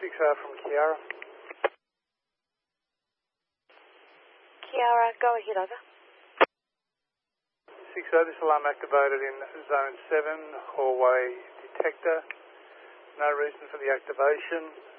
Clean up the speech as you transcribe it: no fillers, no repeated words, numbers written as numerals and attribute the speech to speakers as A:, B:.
A: 6R from Kiara.
B: Kiara, go ahead, over.
A: 6R, this alarm activated in Zone 7, hallway detector. No reason for the activation.